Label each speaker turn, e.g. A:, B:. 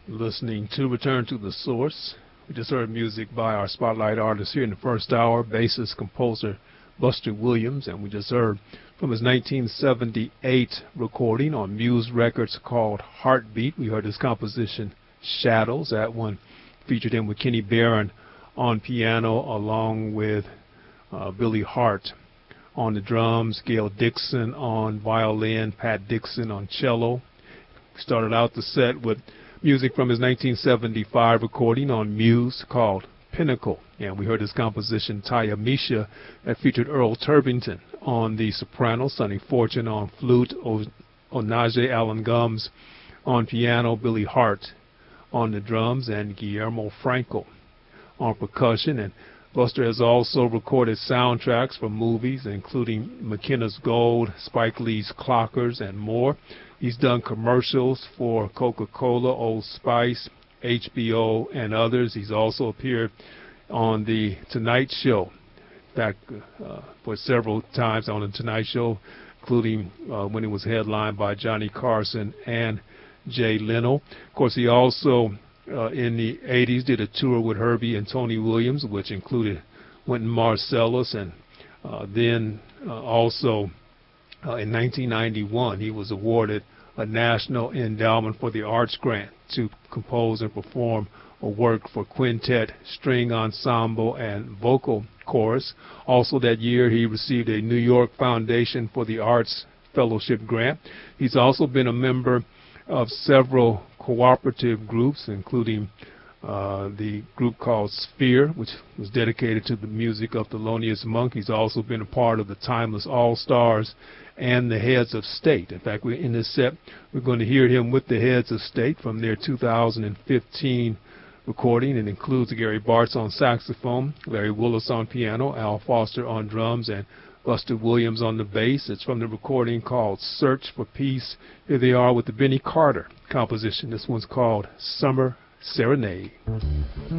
A: Listening to Return to the Source. We just heard music by our spotlight artist here in the first hour, bassist composer Buster Williams, and we just heard from his 1978 recording on Muse Records called Heartbeat. We heard his composition Shadows. That one featured him with Kenny Barron on piano, along with Billy Hart on the drums, Gail Dixon on violin, Pat Dixon on cello. We started out the set with music from his 1975 recording on Muse called Pinnacle, and we heard his composition Taya Misha that featured Earl Turbington on the soprano, Sonny Fortune on flute, Onaje Allen Gums on piano, Billy Hart on the drums, and Guillermo Franco on percussion. And Buster has also recorded soundtracks for movies, including McKenna's Gold, Spike Lee's Clockers, and more. He's done commercials for Coca-Cola, Old Spice, HBO, and others. He's also appeared on The Tonight Show, in fact, for several times on The Tonight Show, including when it was headlined by Johnny Carson and Jay Leno. Of course, he also, in the 80s, did a tour with Herbie and Tony Williams, which included Wynton Marsalis, and then also in 1991, he was awarded a National Endowment for the Arts grant to compose and perform a work for quintet, string ensemble, and vocal chorus. Also that year, he received a New York Foundation for the Arts Fellowship grant. He's also been a member of several cooperative groups, including the group called Sphere, which was dedicated to the music of Thelonious Monk. He's also been a part of the Timeless All-Stars and the Heads of State. In fact, in this set, we're going to hear him with the Heads of State from their 2015 recording. It includes Gary Bartz on saxophone, Larry Willis on piano, Al Foster on drums, and Buster Williams on the bass. It's from the recording called Search for Peace. Here they are with the Benny Carter composition. This one's called Summer Serenade.